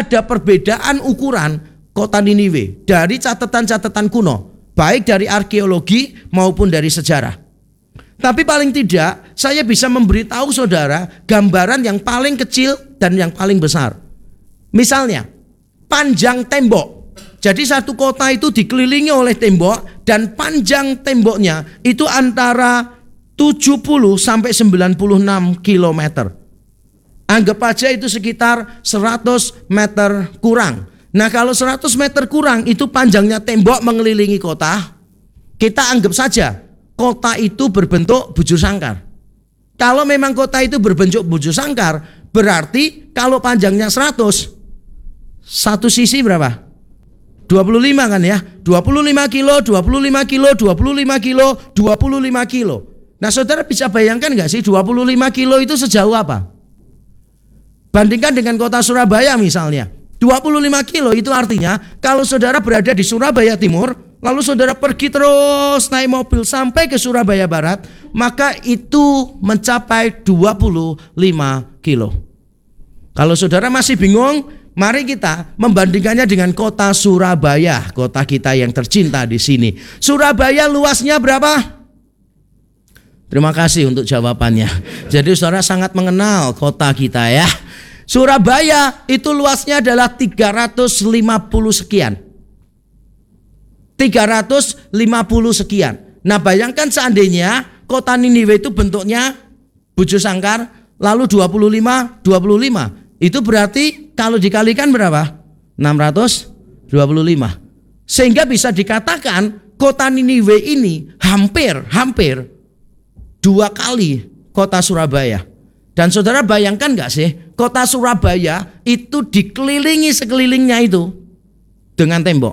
ada perbedaan ukuran kota Niniwe dari catatan-catatan kuno, baik dari arkeologi maupun dari sejarah. Tapi paling tidak saya bisa memberitahu saudara gambaran yang paling kecil dan yang paling besar. Misalnya panjang tembok. Jadi satu kota itu dikelilingi oleh tembok dan panjang temboknya itu antara 70 sampai 96 km. Anggap aja itu sekitar 100 meter kurang. Nah, kalau 100 meter kurang itu panjangnya tembok mengelilingi kota, kita anggap saja kota itu berbentuk bujur sangkar. Kalau memang kota itu berbentuk bujur sangkar, berarti kalau panjangnya 100, satu sisi berapa? 25 kan ya, 25 kilo, 25 kilo, 25 kilo, 25 kilo. Nah saudara bisa bayangkan gak sih 25 kilo itu sejauh apa? Bandingkan dengan kota Surabaya misalnya, 25 kilo itu artinya kalau saudara berada di Surabaya Timur, lalu saudara pergi terus naik mobil sampai ke Surabaya Barat, maka itu mencapai 25 kilo. Kalau saudara masih bingung, mari kita membandingkannya dengan kota Surabaya, kota kita yang tercinta di sini. Surabaya luasnya berapa? Terima kasih untuk jawabannya. Jadi saudara sangat mengenal kota kita ya. Surabaya itu luasnya adalah 350 sekian. 350 sekian. Nah bayangkan seandainya kota Niniwe itu bentuknya bujur sangkar, lalu 25. Itu berarti kalau dikalikan berapa? 625. Sehingga bisa dikatakan kota Niniwe ini hampir 2 kali kota Surabaya. Dan saudara bayangkan gak sih, kota Surabaya itu dikelilingi sekelilingnya itu dengan tembok.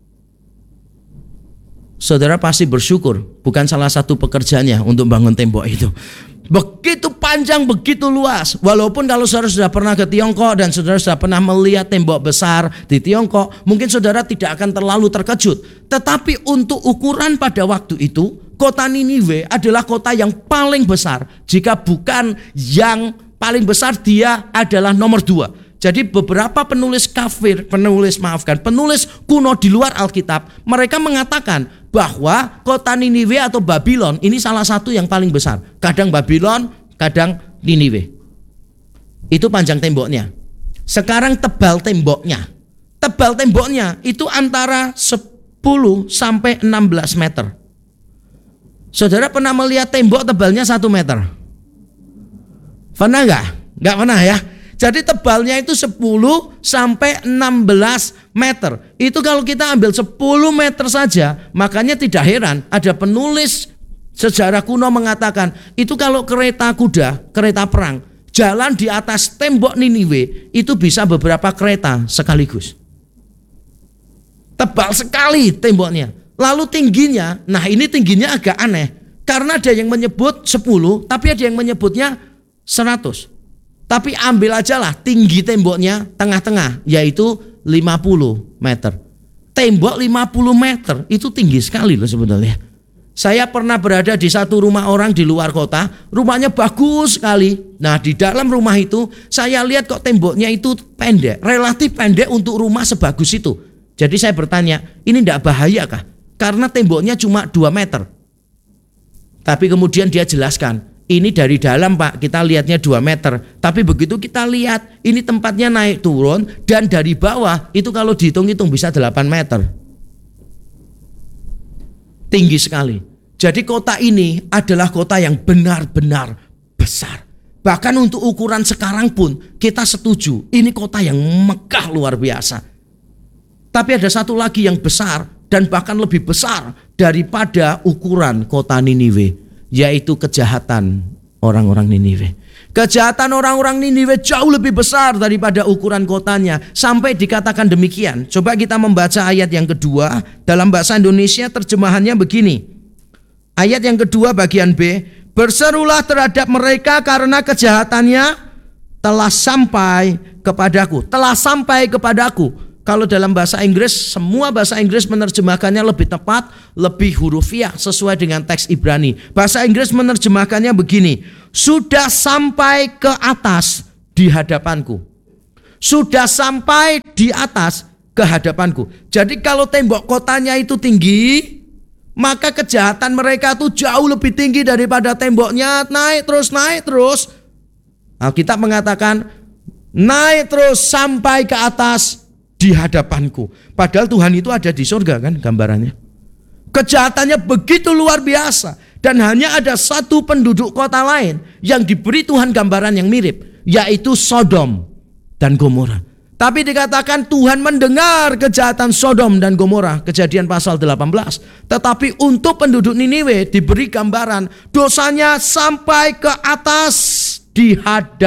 Saudara pasti bersyukur, bukan salah satu pekerjaannya untuk bangun tembok itu. Begitu panjang, begitu luas. Walaupun kalau saudara sudah pernah ke Tiongkok dan saudara sudah pernah melihat tembok besar di Tiongkok, mungkin saudara tidak akan terlalu terkejut. Tetapi untuk ukuran pada waktu itu, kota Niniwe adalah kota yang paling besar. Jika bukan yang paling besar, dia adalah nomor 2. Jadi beberapa penulis kuno di luar Alkitab, mereka mengatakan bahwa kota Niniwe atau Babylon ini salah satu yang paling besar. Kadang Babylon, kadang Niniwe. Itu panjang temboknya. Sekarang tebal temboknya. Tebal temboknya itu antara 10 sampai 16 meter. Saudara pernah melihat tembok tebalnya 1 meter? Pernah enggak? Enggak pernah ya. Jadi tebalnya itu 10 sampai 16 meter. Itu kalau kita ambil 10 meter saja, makanya tidak heran ada penulis sejarah kuno mengatakan, itu kalau kereta kuda, kereta perang, jalan di atas tembok Niniwe, itu bisa beberapa kereta sekaligus. Tebal sekali temboknya. Lalu tingginya, nah ini tingginya agak aneh. Karena ada yang menyebut 10, tapi ada yang menyebutnya 100. Tapi ambil aja lah tinggi temboknya tengah-tengah, yaitu 50 meter. Tembok 50 meter itu tinggi sekali loh sebetulnya. Saya pernah berada di satu rumah orang di luar kota, rumahnya bagus sekali. Nah di dalam rumah itu saya lihat kok temboknya itu pendek, relatif pendek untuk rumah sebagus itu. Jadi saya bertanya, ini tidak bahaya kah? Karena temboknya cuma 2 meter. Tapi kemudian dia jelaskan, ini dari dalam Pak, kita lihatnya 2 meter. Tapi begitu kita lihat, ini tempatnya naik turun, dan dari bawah itu kalau dihitung-hitung bisa 8 meter. Tinggi sekali. Jadi kota ini adalah kota yang benar-benar besar. Bahkan untuk ukuran sekarang pun kita setuju, ini kota yang megah luar biasa. Tapi ada satu lagi yang besar dan bahkan lebih besar daripada ukuran kota Niniwe, yaitu kejahatan orang-orang Niniwe. Kejahatan orang-orang Niniwe jauh lebih besar daripada ukuran kotanya, sampai dikatakan demikian. Coba kita membaca ayat yang kedua dalam bahasa Indonesia, terjemahannya begini. Ayat yang kedua bagian B, berserulah terhadap mereka karena kejahatannya telah sampai kepadaku. Telah sampai kepadaku. Kalau dalam bahasa Inggris, semua bahasa Inggris menerjemahkannya lebih tepat, lebih hurufiah sesuai dengan teks Ibrani. Bahasa Inggris menerjemahkannya begini, sudah sampai ke atas di hadapanku. sudah sampai di atas ke hadapanku. Jadi kalau tembok kotanya itu tinggi, maka kejahatan mereka itu jauh lebih tinggi daripada temboknya. Naik terus. Alkitab mengatakan naik terus sampai ke atas di hadapanku. Padahal Tuhan itu ada di surga kan gambarannya. Kejahatannya begitu luar biasa. Dan hanya ada satu penduduk kota lain yang diberi Tuhan gambaran yang mirip, yaitu Sodom dan Gomora. Tapi dikatakan Tuhan mendengar kejahatan Sodom dan Gomora, Kejadian pasal 18. Tetapi untuk penduduk Niniwe diberi gambaran dosanya sampai ke atas di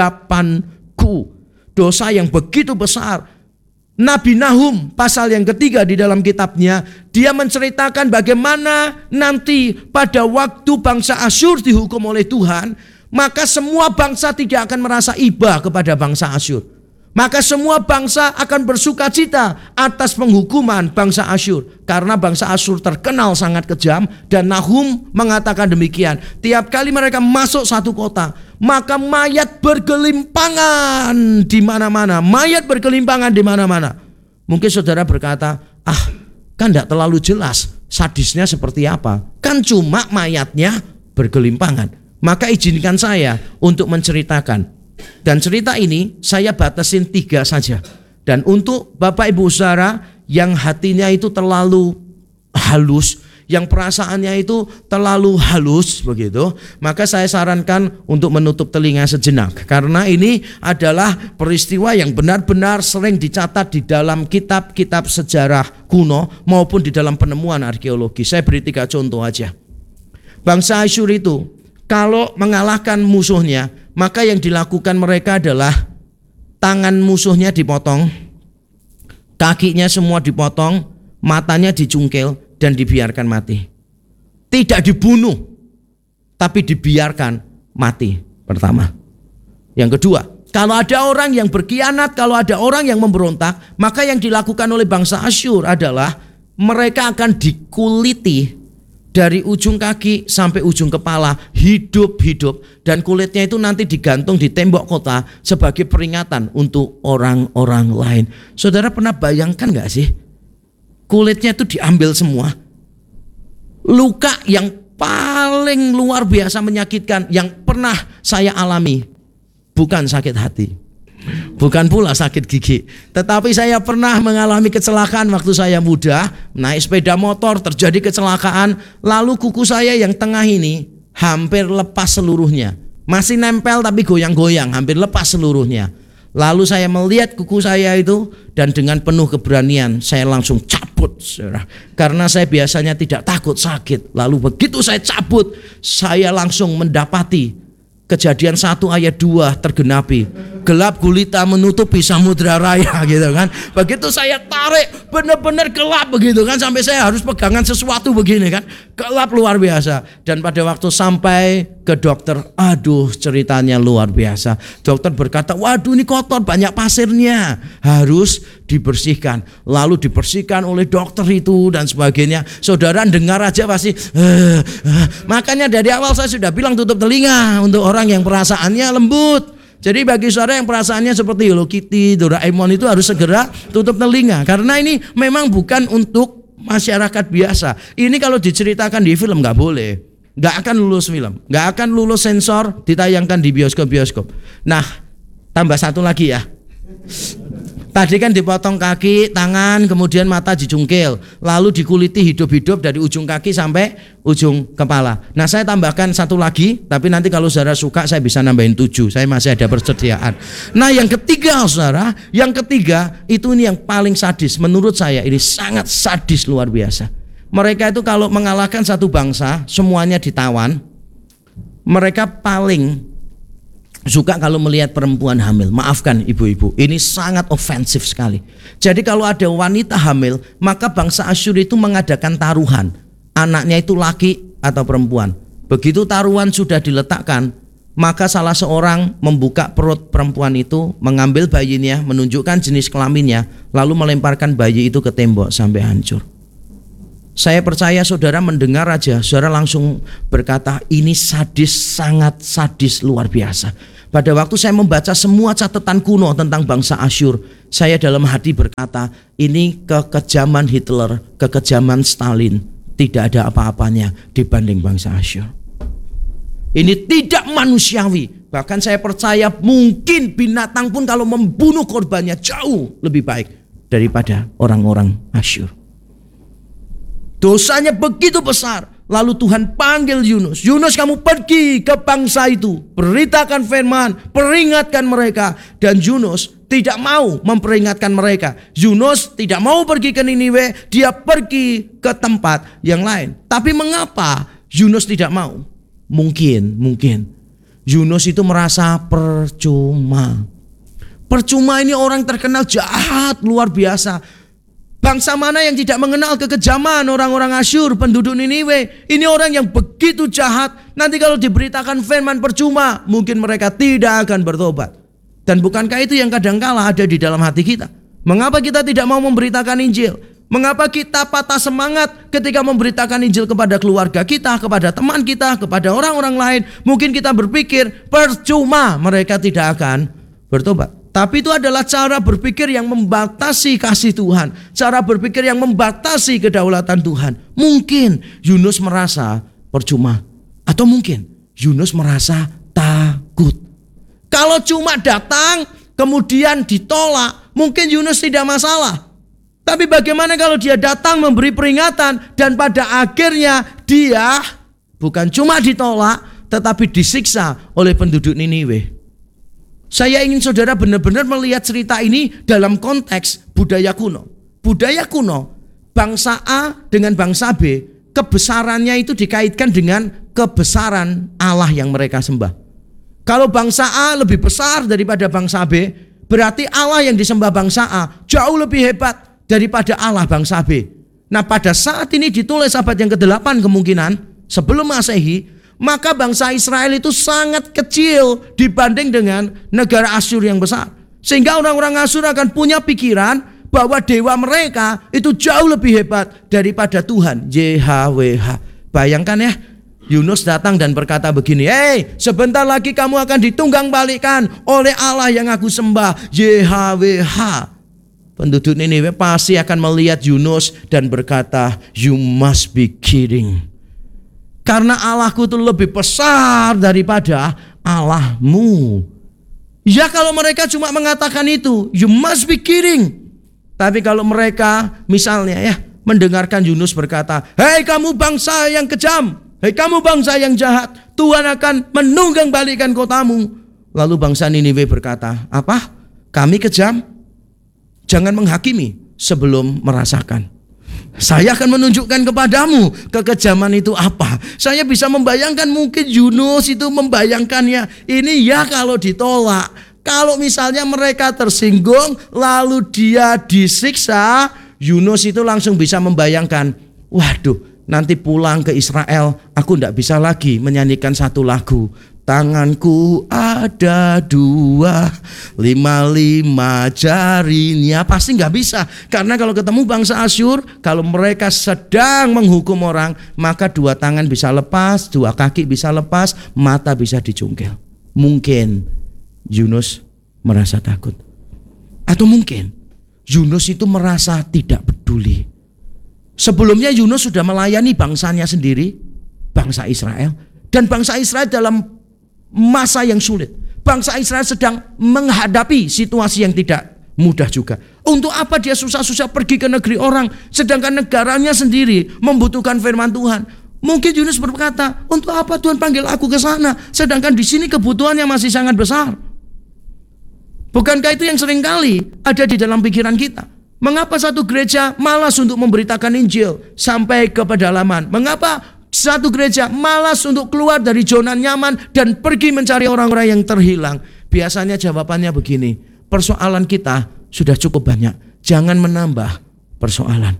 hadapanku. Dosa yang begitu besar. Nabi Nahum pasal yang ketiga di dalam kitabnya, dia menceritakan bagaimana nanti pada waktu bangsa Asyur dihukum oleh Tuhan, maka semua bangsa tidak akan merasa iba kepada bangsa Asyur. Maka semua bangsa akan bersuka cita atas penghukuman bangsa Asyur. Karena bangsa Asyur terkenal sangat kejam. Dan Nahum mengatakan demikian. Tiap kali mereka masuk satu kota, maka mayat bergelimpangan di mana-mana. Mayat bergelimpangan di mana-mana. Mungkin saudara berkata, kan tidak terlalu jelas sadisnya seperti apa. Kan cuma mayatnya bergelimpangan. Maka izinkan saya untuk menceritakan. Dan cerita ini saya batasin 3 saja. Dan untuk Bapak Ibu Saudara yang hatinya itu terlalu halus, yang perasaannya itu terlalu halus begitu, maka saya sarankan untuk menutup telinga sejenak. Karena ini adalah peristiwa yang benar-benar sering dicatat di dalam kitab-kitab sejarah kuno maupun di dalam penemuan arkeologi. Saya beri 3 contoh aja. Bangsa Asyur itu kalau mengalahkan musuhnya, maka yang dilakukan mereka adalah tangan musuhnya dipotong, kakinya semua dipotong, matanya dicungkil dan dibiarkan mati. Tidak dibunuh, tapi dibiarkan mati. Pertama. Yang kedua, kalau ada orang yang berkhianat, kalau ada orang yang memberontak, maka yang dilakukan oleh bangsa Asyur adalah mereka akan dikuliti dari ujung kaki sampai ujung kepala, hidup-hidup. Dan kulitnya itu nanti digantung di tembok kota sebagai peringatan untuk orang-orang lain. Saudara pernah bayangkan gak sih? Kulitnya itu diambil semua. Luka yang paling luar biasa menyakitkan yang pernah saya alami, bukan sakit hati, bukan pula sakit gigi, tetapi saya pernah mengalami kecelakaan waktu saya muda. Naik sepeda motor, terjadi kecelakaan. Lalu kuku saya yang tengah ini hampir lepas seluruhnya. Masih nempel tapi goyang-goyang, hampir lepas seluruhnya. Lalu saya melihat kuku saya itu, dan dengan penuh keberanian saya langsung cabut, saudara. Karena saya biasanya tidak takut sakit. Lalu begitu saya cabut, saya langsung mendapati Kejadian 1 ayat 2 tergenapi. Gelap gulita menutupi samudra raya gitu kan. Begitu saya tarik, benar-benar gelap begitu kan, sampai saya harus pegangan sesuatu begini kan. Gelap luar biasa. Dan pada waktu sampai ke dokter, aduh ceritanya luar biasa. Dokter berkata, waduh ini kotor, banyak pasirnya, harus dibersihkan. Lalu dibersihkan oleh dokter itu dan sebagainya. Saudara dengar aja pasti makanya dari awal saya sudah bilang tutup telinga untuk orang yang perasaannya lembut. Jadi bagi saudara yang perasaannya seperti Hello Kitty, Doraemon itu harus segera tutup telinga. Karena ini memang bukan untuk masyarakat biasa. Ini kalau diceritakan di film gak boleh, gak akan lulus film, gak akan lulus sensor, ditayangkan di bioskop-bioskop. Nah tambah satu lagi ya. Tadi kan dipotong kaki, tangan, kemudian mata dicungkil, lalu dikuliti hidup-hidup dari ujung kaki sampai ujung kepala. Nah saya tambahkan satu lagi, tapi nanti kalau saudara suka saya bisa nambahin 7, saya masih ada persediaan. Nah yang ketiga saudara, yang ketiga itu ini yang paling sadis. Menurut saya ini sangat sadis luar biasa. Mereka itu kalau mengalahkan satu bangsa, semuanya ditawan. Mereka paling suka kalau melihat perempuan hamil. Maafkan ibu-ibu, ini sangat ofensif sekali. Jadi kalau ada wanita hamil, maka bangsa Asyur itu mengadakan taruhan. Anaknya itu laki atau perempuan. Begitu taruhan sudah diletakkan, maka salah seorang membuka perut perempuan itu, mengambil bayinya, menunjukkan jenis kelaminnya, lalu melemparkan bayi itu ke tembok sampai hancur. Saya percaya saudara mendengar aja, saudara langsung berkata ini sadis, sangat sadis luar biasa. Pada waktu saya membaca semua catatan kuno tentang bangsa Asyur, saya dalam hati berkata, ini kekejaman Hitler, kekejaman Stalin, tidak ada apa-apanya dibanding bangsa Asyur. Ini tidak manusiawi. Bahkan saya percaya mungkin binatang pun kalau membunuh korbannya jauh lebih baik daripada orang-orang Asyur. Dosanya begitu besar. Lalu Tuhan panggil Yunus. Yunus, kamu pergi ke bangsa itu. Beritakan firman, peringatkan mereka. Dan Yunus tidak mau memperingatkan mereka. Yunus tidak mau pergi ke Niniwe. Dia pergi ke tempat yang lain. Tapi mengapa Yunus tidak mau? Mungkin Yunus itu merasa percuma. Percuma, ini orang terkenal jahat luar biasa. Bangsa mana yang tidak mengenal kekejaman orang-orang Asyur, penduduk Niniwe? Ini orang yang begitu jahat. Nanti kalau diberitakan firman percuma, mungkin mereka tidak akan bertobat. Dan bukankah itu yang kadangkala ada di dalam hati kita? Mengapa kita tidak mau memberitakan Injil? Mengapa kita patah semangat ketika memberitakan Injil kepada keluarga kita, kepada teman kita, kepada orang-orang lain? Mungkin kita berpikir percuma, mereka tidak akan bertobat. Tapi itu adalah cara berpikir yang membatasi kasih Tuhan. Cara berpikir yang membatasi kedaulatan Tuhan. Mungkin Yunus merasa percuma. Atau mungkin Yunus merasa takut. Kalau cuma datang kemudian ditolak, mungkin Yunus tidak masalah. Tapi bagaimana kalau dia datang memberi peringatan dan pada akhirnya dia bukan cuma ditolak tetapi disiksa oleh penduduk Niniwe. Saya ingin saudara benar-benar melihat cerita ini dalam konteks budaya kuno. Budaya kuno, bangsa A dengan bangsa B, kebesarannya itu dikaitkan dengan kebesaran Allah yang mereka sembah. Kalau bangsa A lebih besar daripada bangsa B, berarti Allah yang disembah bangsa A jauh lebih hebat daripada Allah bangsa B. Nah, pada saat ini ditulis abad yang ke-8 kemungkinan sebelum Masehi, maka bangsa Israel itu sangat kecil dibanding dengan negara Asyur yang besar. Sehingga orang-orang Asyur akan punya pikiran bahwa dewa mereka itu jauh lebih hebat daripada Tuhan YHWH. Bayangkan ya, Yunus datang dan berkata begini, sebentar lagi kamu akan ditunggang balikkan oleh Allah yang aku sembah, YHWH. Penduduk Niniwe pasti akan melihat Yunus dan berkata, you must be kidding. Karena Allahku itu lebih besar daripada Allahmu. Ya, kalau mereka cuma mengatakan itu, you must be kidding. Tapi kalau mereka misalnya ya mendengarkan Yunus berkata, hei kamu bangsa yang kejam, hei kamu bangsa yang jahat, Tuhan akan menunggang balikkan kotamu. Lalu bangsa Niniwe berkata, apa? Kami kejam? Jangan menghakimi sebelum merasakan. Saya akan menunjukkan kepadamu kekejaman itu apa. Saya bisa membayangkan mungkin Yunus itu membayangkannya. Ini ya kalau ditolak. Kalau misalnya mereka tersinggung lalu dia disiksa, Yunus itu langsung bisa membayangkan, waduh, nanti pulang ke Israel aku tidak bisa lagi menyanyikan satu lagu. Tanganku ada 2, 5 jarinya. Pasti gak bisa. Karena kalau ketemu bangsa Asyur, kalau mereka sedang menghukum orang, maka 2 tangan bisa lepas, 2 kaki bisa lepas, mata bisa dicungkil. Mungkin Yunus merasa takut. Atau mungkin Yunus itu merasa tidak peduli. Sebelumnya Yunus sudah melayani bangsanya sendiri, bangsa Israel. Dan bangsa Israel dalam masa yang sulit. Bangsa Israel sedang menghadapi situasi yang tidak mudah juga. Untuk apa dia susah-susah pergi ke negeri orang, sedangkan negaranya sendiri membutuhkan firman Tuhan? Mungkin Yunus berkata, untuk apa Tuhan panggil aku ke sana, sedangkan di sini kebutuhannya masih sangat besar. Bukankah itu yang seringkali ada di dalam pikiran kita? Mengapa satu gereja malas untuk memberitakan Injil sampai ke pedalaman? Mengapa satu gereja malas untuk keluar dari zona nyaman dan pergi mencari orang-orang yang terhilang? Biasanya jawabannya begini, persoalan kita sudah cukup banyak, jangan menambah persoalan.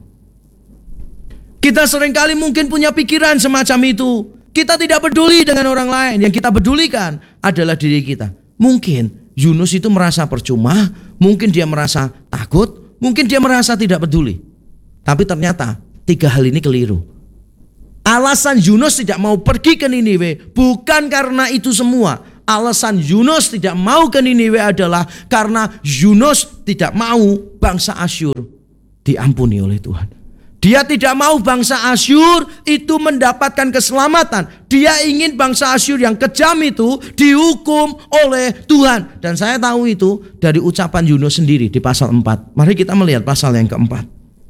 Kita seringkali mungkin punya pikiran semacam itu. Kita tidak peduli dengan orang lain, yang kita pedulikan adalah diri kita. Mungkin Yunus itu merasa percuma, mungkin dia merasa takut, mungkin dia merasa tidak peduli. Tapi ternyata 3 hal ini keliru. Alasan Yunus tidak mau pergi ke Niniwe bukan karena itu semua. alasan Yunus tidak mau ke Niniwe adalah karena Yunus tidak mau bangsa Asyur diampuni oleh Tuhan. Dia tidak mau bangsa Asyur itu mendapatkan keselamatan. Dia ingin bangsa Asyur yang kejam itu dihukum oleh Tuhan. Dan saya tahu itu dari ucapan Yunus sendiri di pasal 4. Mari kita melihat pasal yang keempat.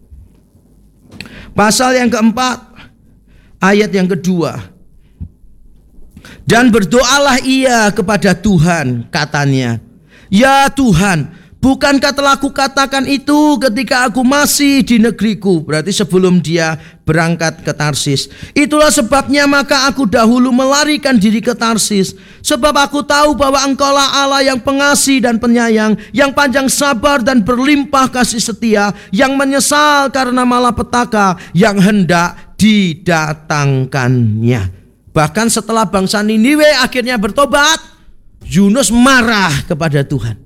Pasal yang keempat, ayat yang kedua. Dan berdoalah ia kepada Tuhan, katanya, ya Tuhan, bukankah telah kukatakan itu ketika aku masih di negeriku? Berarti sebelum dia berangkat ke Tarsis. Itulah sebabnya maka aku dahulu melarikan diri ke Tarsis. Sebab aku tahu bahwa Engkaulah Allah yang pengasih dan penyayang, yang panjang sabar dan berlimpah kasih setia, yang menyesal karena malapetaka yang hendak didatangkannya. Bahkan setelah bangsa Niniwe akhirnya bertobat, Yunus marah kepada Tuhan.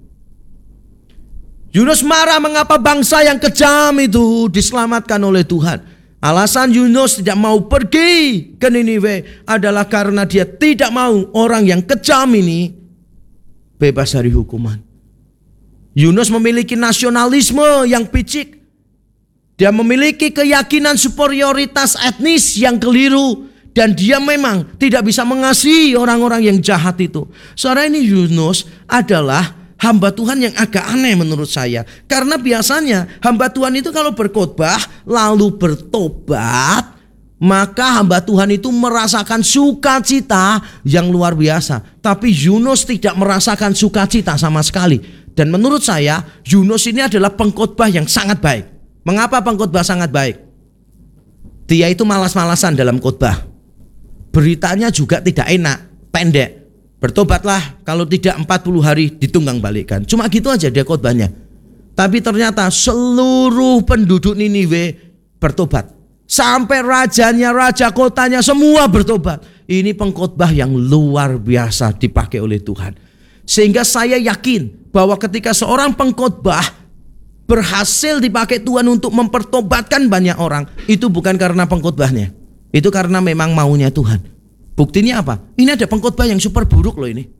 Yunus marah mengapa bangsa yang kejam itu diselamatkan oleh Tuhan. Alasan Yunus tidak mau pergi ke Niniwe adalah karena dia tidak mau orang yang kejam ini bebas dari hukuman. Yunus memiliki nasionalisme yang picik. Dia memiliki keyakinan superioritas etnis yang keliru. Dan dia memang tidak bisa mengasihi orang-orang yang jahat itu. Saudara, ini Yunus adalah hamba Tuhan yang agak aneh menurut saya. Karena biasanya hamba Tuhan itu kalau berkhotbah lalu bertobat, maka hamba Tuhan itu merasakan sukacita yang luar biasa. Tapi Yunus tidak merasakan sukacita sama sekali. Dan menurut saya Yunus ini adalah pengkhotbah yang sangat baik. Mengapa pengkhotbah sangat baik? Dia itu malas-malasan dalam khotbah. Beritanya juga tidak enak, pendek. Bertobatlah, kalau tidak 40 hari ditunggang balikkan. Cuma gitu aja dia khotbahnya. Tapi ternyata seluruh penduduk Niniwe bertobat. Sampai rajanya, raja kotanya semua bertobat. Ini pengkhotbah yang luar biasa dipakai oleh Tuhan. Sehingga saya yakin bahwa ketika seorang pengkhotbah berhasil dipakai Tuhan untuk mempertobatkan banyak orang, itu bukan karena pengkhotbahnya. Itu karena memang maunya Tuhan. Buktinya apa? Ini ada pengkhotbah yang super buruk loh ini.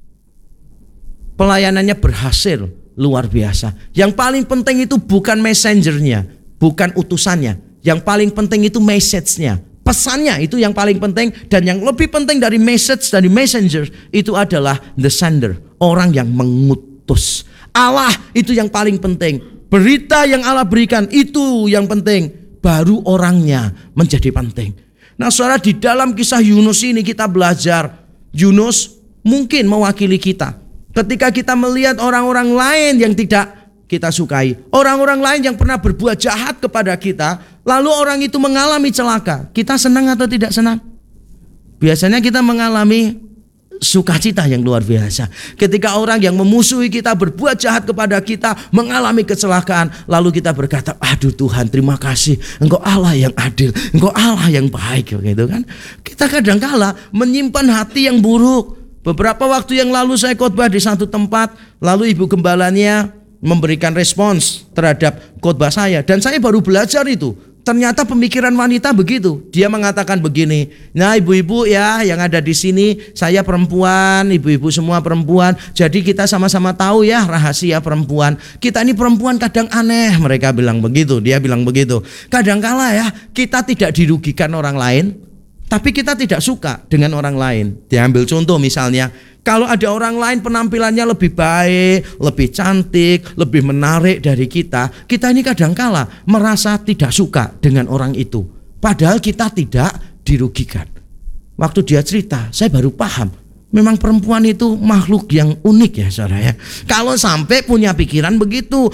Pelayanannya berhasil, luar biasa. Yang paling penting itu bukan messengernya, bukan utusannya. Yang paling penting itu message-nya. Pesannya itu yang paling penting. Dan yang lebih penting dari message, dari messenger, itu adalah the sender, orang yang mengutus. Allah itu yang paling penting. Berita yang Allah berikan itu yang penting. Baru orangnya menjadi penting. Nah saudara, di dalam kisah Yunus ini kita belajar, Yunus mungkin mewakili kita. Ketika kita melihat orang-orang lain yang tidak kita sukai, orang-orang lain yang pernah berbuat jahat kepada kita, lalu orang itu mengalami celaka, kita senang atau tidak senang? Biasanya kita mengalami sukacita yang luar biasa. Ketika orang yang memusuhi kita, berbuat jahat kepada kita, mengalami kecelakaan, lalu kita berkata, aduh Tuhan, terima kasih, Engkau Allah yang adil, Engkau Allah yang baik, gitu kan. Kita kadangkala menyimpan hati yang buruk. Beberapa waktu yang lalu saya khotbah di satu tempat, lalu ibu gembalanya memberikan respons terhadap khotbah saya, dan saya baru belajar itu. Ternyata pemikiran wanita begitu. Dia mengatakan begini, nah ibu-ibu ya yang ada di sini, saya perempuan, ibu-ibu semua perempuan. Jadi kita sama-sama tahu ya rahasia perempuan. Kita ini perempuan kadang aneh, mereka bilang begitu. Dia bilang begitu. Kadangkala ya kita tidak dirugikan orang lain, tapi kita tidak suka dengan orang lain. Diambil contoh misalnya, kalau ada orang lain penampilannya lebih baik, lebih cantik, lebih menarik dari kita ini kadangkala merasa tidak suka dengan orang itu. Padahal kita tidak dirugikan. Waktu dia cerita, saya baru paham. Memang perempuan itu makhluk yang unik ya saudara ya. Kalau sampai punya pikiran begitu,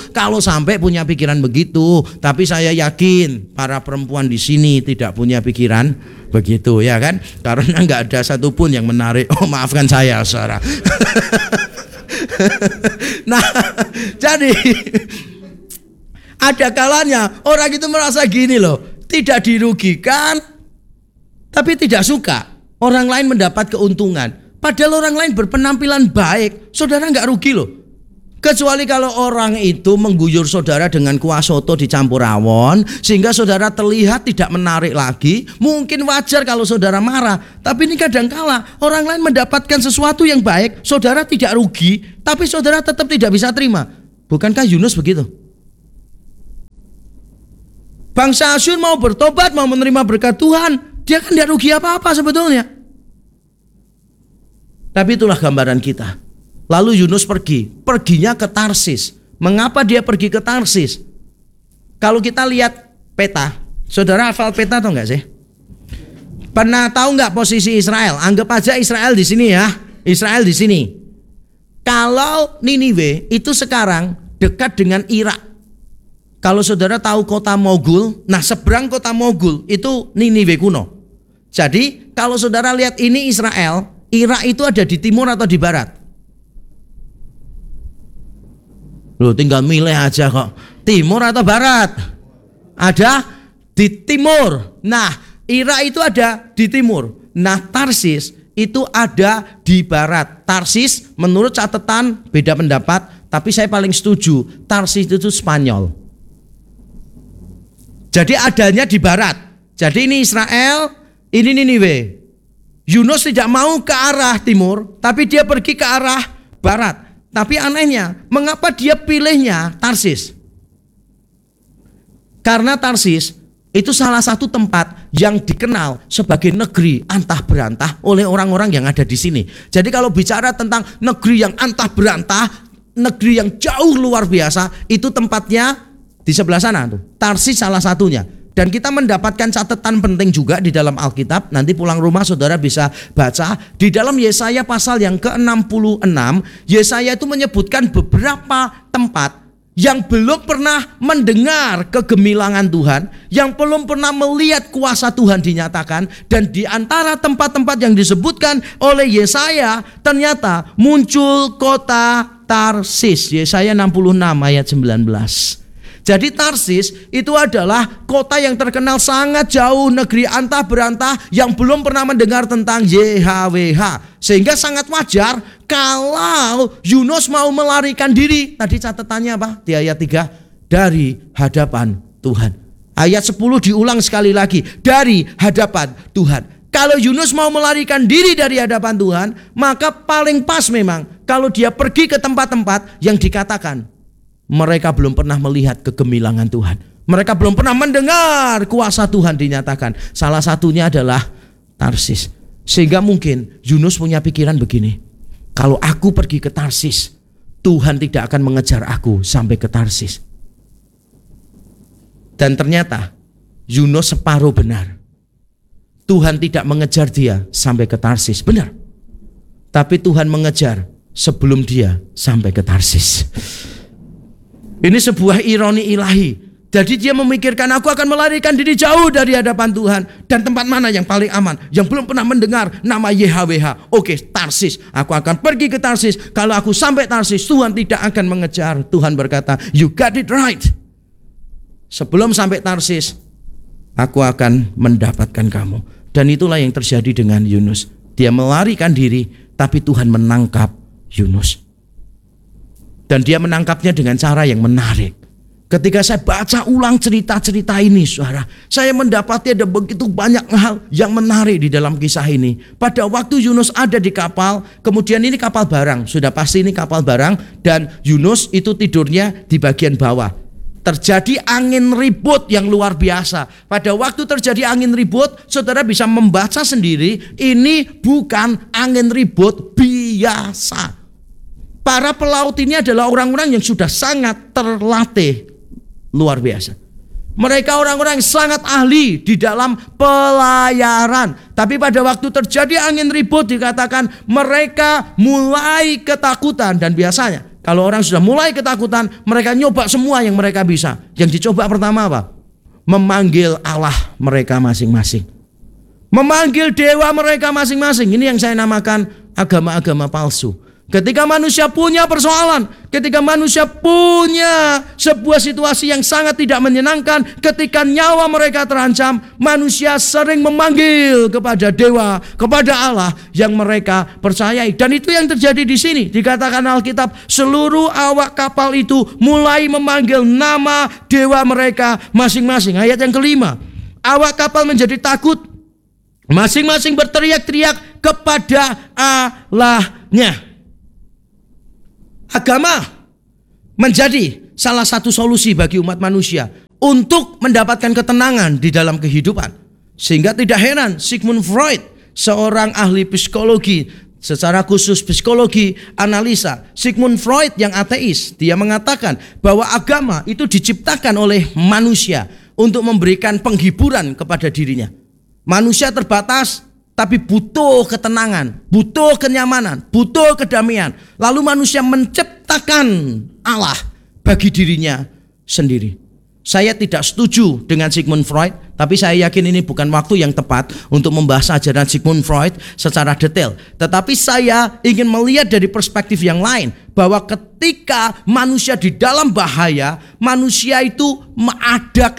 tapi saya yakin para perempuan di sini tidak punya pikiran begitu ya kan? Karena nggak ada satupun yang menarik. Oh maafkan saya saudara. Nah, jadi ada kalanya orang itu merasa gini loh, tidak dirugikan, tapi tidak suka orang lain mendapat keuntungan. Padahal orang lain berpenampilan baik, saudara nggak rugi loh. Kecuali kalau orang itu mengguyur saudara dengan kuah soto dicampur rawon, sehingga saudara terlihat tidak menarik lagi. Mungkin wajar kalau saudara marah. Tapi ini kadangkala orang lain mendapatkan sesuatu yang baik, saudara tidak rugi, tapi saudara tetap tidak bisa terima. Bukankah Yunus begitu? Bangsa Asyur mau bertobat, mau menerima berkat Tuhan, dia kan tidak rugi apa-apa sebetulnya. Tapi itulah gambaran kita. Lalu Yunus perginya ke Tarsis. Mengapa dia pergi ke Tarsis? Kalau kita lihat peta, saudara hafal peta atau enggak sih? Pernah tahu enggak posisi Israel? Anggap aja Israel di sini ya. Israel di sini. Kalau Niniwe itu sekarang dekat dengan Irak. Kalau saudara tahu kota Mogul, nah seberang kota Mogul itu Niniwe kuno. Jadi kalau saudara lihat ini Israel, Irak itu ada di timur atau di barat? Loh, tinggal milih aja kok. Timur atau barat? Ada di timur. Nah, Irak itu ada di timur. Nah, Tarsis itu ada di barat. Tarsis menurut catatan beda pendapat, tapi saya paling setuju. Tarsis itu Spanyol. Jadi adanya di barat. Jadi ini Israel, ini Niniwe. Yunus tidak mau ke arah timur, tapi dia pergi ke arah barat. Tapi anehnya, mengapa dia pilihnya Tarsis? Karena Tarsis itu salah satu tempat yang dikenal sebagai negeri antah berantah oleh orang-orang yang ada di sini. Jadi kalau bicara tentang negeri yang antah berantah, negeri yang jauh luar biasa, itu tempatnya di sebelah sana tuh. Tarsis salah satunya. Dan kita mendapatkan catatan penting juga di dalam Alkitab. Nanti pulang rumah saudara bisa baca. Di dalam Yesaya pasal yang ke-66, Yesaya itu menyebutkan beberapa tempat yang belum pernah mendengar kegemilangan Tuhan, yang belum pernah melihat kuasa Tuhan dinyatakan. Dan di antara tempat-tempat yang disebutkan oleh Yesaya, ternyata muncul kota Tarsis. Yesaya 66 ayat 19. Jadi Tarsis itu adalah kota yang terkenal sangat jauh, negeri antah berantah yang belum pernah mendengar tentang YHWH. Sehingga sangat wajar kalau Yunus mau melarikan diri. Tadi catatannya apa? Di ayat 3, dari hadapan Tuhan. Ayat 10 diulang sekali lagi, dari hadapan Tuhan. Kalau Yunus mau melarikan diri dari hadapan Tuhan, maka paling pas memang kalau dia pergi ke tempat-tempat yang dikatakan mereka belum pernah melihat kegemilangan Tuhan. Mereka belum pernah mendengar kuasa Tuhan dinyatakan. Salah satunya adalah Tarsis. Sehingga mungkin Yunus punya pikiran begini. Kalau aku pergi ke Tarsis, Tuhan tidak akan mengejar aku sampai ke Tarsis. Dan ternyata Yunus separuh benar. Tuhan tidak mengejar dia sampai ke Tarsis. Benar. Tapi Tuhan mengejar sebelum dia sampai ke Tarsis. Ini sebuah ironi ilahi. Jadi dia memikirkan, aku akan melarikan diri jauh dari hadapan Tuhan. Dan tempat mana yang paling aman? Yang belum pernah mendengar nama YHWH. Oke, Tarsis. Aku akan pergi ke Tarsis. Kalau aku sampai Tarsis, Tuhan tidak akan mengejar. Tuhan berkata, you got it right. Sebelum sampai Tarsis, aku akan mendapatkan kamu. Dan itulah yang terjadi dengan Yunus. Dia melarikan diri, tapi Tuhan menangkap Yunus. Dan dia menangkapnya dengan cara yang menarik. Ketika saya baca ulang cerita-cerita ini, saudara, saya mendapati ada begitu banyak hal yang menarik di dalam kisah ini. Pada waktu Yunus ada di kapal, kemudian ini kapal barang, sudah pasti ini kapal barang, dan Yunus itu tidurnya di bagian bawah. Terjadi angin ribut yang luar biasa. Pada waktu terjadi angin ribut, saudara bisa membaca sendiri, ini bukan angin ribut biasa. Para pelaut ini adalah orang-orang yang sudah sangat terlatih luar biasa. Mereka orang-orang yang sangat ahli di dalam pelayaran. Tapi pada waktu terjadi angin ribut dikatakan mereka mulai ketakutan. Dan biasanya kalau orang sudah mulai ketakutan, mereka nyoba semua yang mereka bisa. Yang dicoba pertama apa? Memanggil Allah mereka masing-masing. Memanggil dewa mereka masing-masing. Ini yang saya namakan agama-agama palsu. Ketika manusia punya persoalan, ketika manusia punya sebuah situasi yang sangat tidak menyenangkan, ketika nyawa mereka terancam, manusia sering memanggil kepada dewa, kepada Allah yang mereka percayai. Dan itu yang terjadi di sini. Dikatakan Alkitab, seluruh awak kapal itu mulai memanggil nama dewa mereka masing-masing. Ayat yang kelima, awak kapal menjadi takut, masing-masing berteriak-teriak kepada Allahnya. Agama menjadi salah satu solusi bagi umat manusia untuk mendapatkan ketenangan di dalam kehidupan. Sehingga tidak heran Sigmund Freud, seorang ahli psikologi, secara khusus psikologi analisa, Sigmund Freud yang ateis, dia mengatakan bahwa agama itu diciptakan oleh manusia untuk memberikan penghiburan kepada dirinya. Manusia terbatas, tapi butuh ketenangan, butuh kenyamanan, butuh kedamaian. Lalu manusia menciptakan Allah bagi dirinya sendiri. Saya tidak setuju dengan Sigmund Freud, tapi saya yakin ini bukan waktu yang tepat untuk membahas ajaran Sigmund Freud secara detail. Tetapi saya ingin melihat dari perspektif yang lain, bahwa ketika manusia di dalam bahaya, manusia itu ada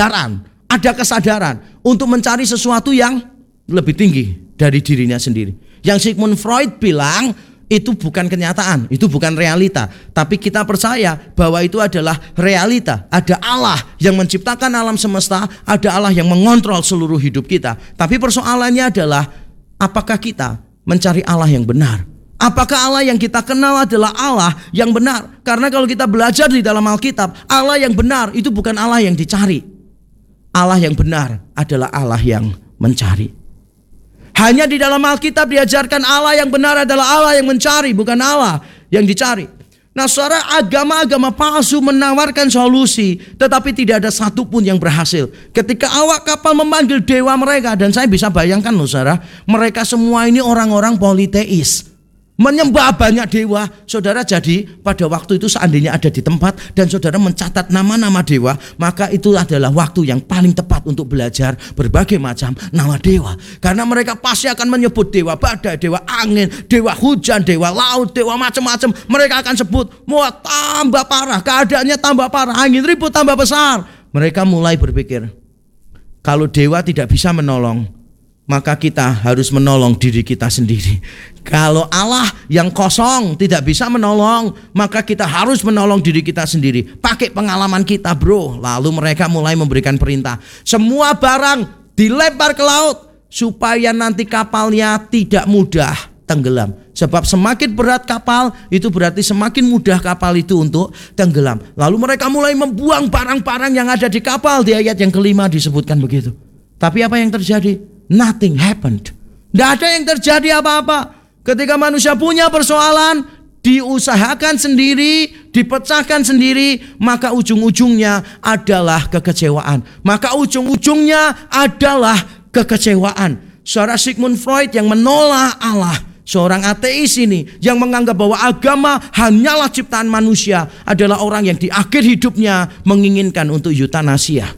kesadaran untuk mencari sesuatu yang lebih tinggi dari dirinya sendiri. Yang Sigmund Freud bilang itu bukan kenyataan, itu bukan realita, tapi kita percaya bahwa itu adalah realita. Ada Allah yang menciptakan alam semesta, ada Allah yang mengontrol seluruh hidup kita. Tapi persoalannya adalah, apakah kita mencari Allah yang benar? Apakah Allah yang kita kenal adalah Allah yang benar? Karena kalau kita belajar di dalam Alkitab, Allah yang benar itu bukan Allah yang dicari. Allah yang benar adalah Allah yang mencari. Hanya di dalam Alkitab diajarkan Allah yang benar adalah Allah yang mencari, bukan Allah yang dicari. Nah, saudara, agama-agama palsu menawarkan solusi, tetapi tidak ada satupun yang berhasil. Ketika awak kapal memanggil dewa mereka, dan saya bisa bayangkan loh saudara, mereka semua ini orang-orang politeis, menyembah banyak dewa. Saudara, jadi pada waktu itu seandainya ada di tempat dan saudara mencatat nama-nama dewa, maka itu adalah waktu yang paling tepat untuk belajar berbagai macam nama dewa. Karena mereka pasti akan menyebut dewa badai, dewa angin, dewa hujan, dewa laut, dewa macam-macam. Mereka akan sebut, wah tambah parah, keadaannya tambah parah, angin ribut tambah besar. Mereka mulai berpikir, kalau dewa tidak bisa menolong, maka kita harus menolong diri kita sendiri. Kalau Allah yang kosong tidak bisa menolong, maka kita harus menolong diri kita sendiri. Pakai pengalaman kita, bro. Lalu mereka mulai memberikan perintah, semua barang dilempar ke laut, supaya nanti kapalnya tidak mudah tenggelam. Sebab semakin berat kapal, itu berarti semakin mudah kapal itu untuk tenggelam. Lalu mereka mulai membuang barang-barang yang ada di kapal. Di ayat yang kelima disebutkan begitu. Tapi apa yang terjadi? Nothing happened. Tidak ada yang terjadi apa-apa. Ketika manusia punya persoalan, diusahakan sendiri, dipecahkan sendiri, maka ujung-ujungnya adalah kekecewaan. Maka ujung-ujungnya adalah kekecewaan. Saudara, Sigmund Freud yang menolak Allah, seorang ateis ini, yang menganggap bahwa agama hanyalah ciptaan manusia, adalah orang yang di akhir hidupnya menginginkan untuk eutanasia,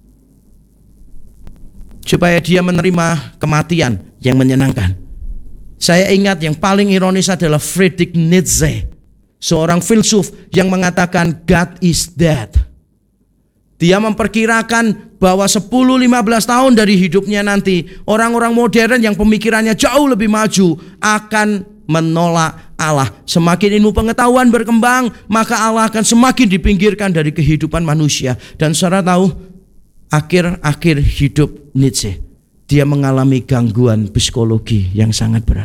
supaya dia menerima kematian yang menyenangkan. Saya ingat yang paling ironis adalah Friedrich Nietzsche, seorang filsuf yang mengatakan God is dead. Dia memperkirakan bahwa 10-15 tahun dari hidupnya nanti, orang-orang modern yang pemikirannya jauh lebih maju akan menolak Allah. Semakin ilmu pengetahuan berkembang, maka Allah akan semakin dipinggirkan dari kehidupan manusia. Dan saudara tahu, akhir-akhir hidup Nietzsche, dia mengalami gangguan psikologi yang sangat berat.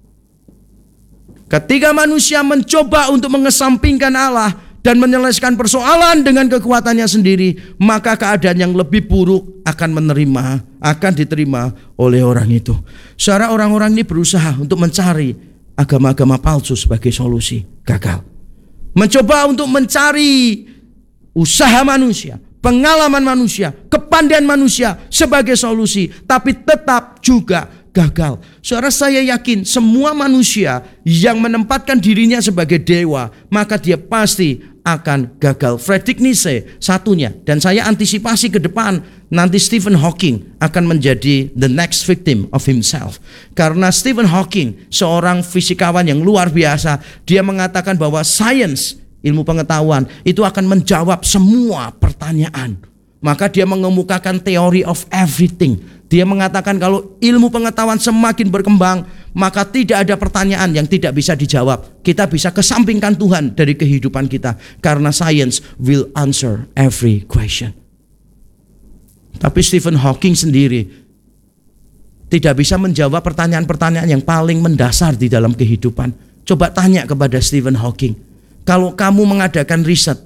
Ketika manusia mencoba untuk mengesampingkan Allah dan menyelesaikan persoalan dengan kekuatannya sendiri, maka keadaan yang lebih buruk akan diterima oleh orang itu. Saudara, orang-orang ini berusaha untuk mencari agama-agama palsu sebagai solusi, gagal. Mencoba untuk mencari usaha manusia, pengalaman manusia, kepandaian manusia sebagai solusi, tapi tetap juga gagal. Saudara, saya yakin semua manusia yang menempatkan dirinya sebagai dewa, maka dia pasti akan gagal. Friedrich Nietzsche satunya. Dan saya antisipasi ke depan, nanti Stephen Hawking akan menjadi the next victim of himself. Karena Stephen Hawking, seorang fisikawan yang luar biasa, dia mengatakan bahwa science, ilmu pengetahuan, itu akan menjawab semua pertanyaan. Maka dia mengemukakan theory of everything. Dia mengatakan kalau ilmu pengetahuan semakin berkembang, maka tidak ada pertanyaan yang tidak bisa dijawab. Kita bisa kesampingkan Tuhan dari kehidupan kita, karena science will answer every question. Tapi Stephen Hawking sendiri tidak bisa menjawab pertanyaan-pertanyaan yang paling mendasar di dalam kehidupan. Coba tanya kepada Stephen Hawking, kalau kamu mengadakan riset,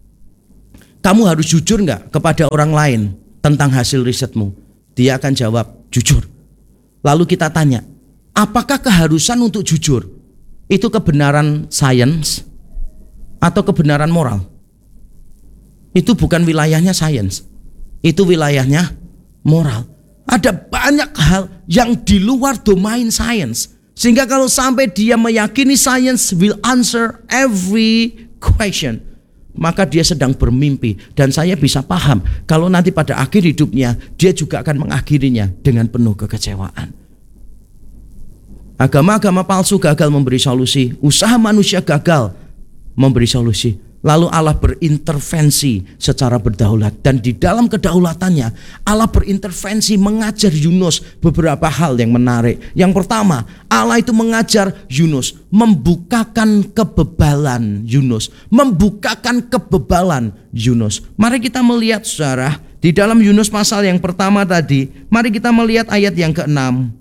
kamu harus jujur nggak kepada orang lain tentang hasil risetmu? Dia akan jawab, jujur. Lalu kita tanya, apakah keharusan untuk jujur itu kebenaran sains atau kebenaran moral? Itu bukan wilayahnya sains, itu wilayahnya moral. Ada banyak hal yang di luar domain sains, sehingga kalau sampai dia meyakini science will answer every question, maka dia sedang bermimpi. Dan saya bisa paham kalau nanti pada akhir hidupnya dia juga akan mengakhirinya dengan penuh kekecewaan. Agama-agama palsu gagal memberi solusi, usaha manusia gagal memberi solusi. Lalu Allah berintervensi secara berdaulat, dan di dalam kedaulatannya Allah berintervensi mengajar Yunus beberapa hal yang menarik. Yang pertama, Allah itu mengajar Yunus, membukakan kebebalan Yunus, membukakan kebebalan Yunus. Mari kita melihat, saudara, di dalam Yunus pasal yang pertama tadi, mari kita melihat ayat yang ke-6.